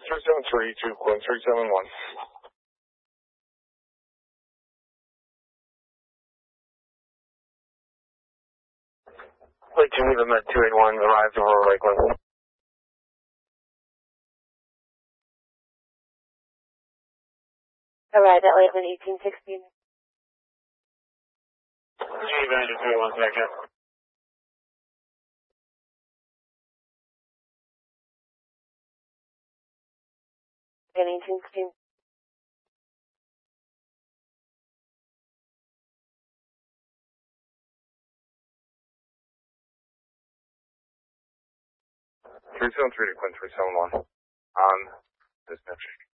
373 to Quinn 371. Flight 2, leave them at 281, arrived over Lakeland. Arrived at Lakeland 1816. G-Band to 281, second. And 1816. Three 7 3 to Quinn 371. On dispatch.